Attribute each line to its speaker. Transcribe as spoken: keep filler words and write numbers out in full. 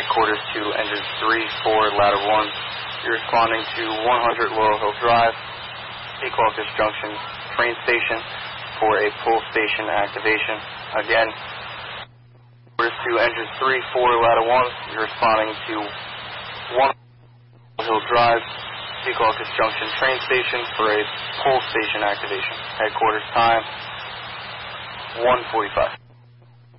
Speaker 1: headquarters to engine three four, ladder one. You're responding to one hundred Laurel Hill Drive, Secaucus Junction train station for a pull station activation. Again, headquarters to engine three four, ladder one. You're responding to one hundred Laurel Hill Drive, Secaucus Junction train station for a pull station activation. Headquarters time one forty-five.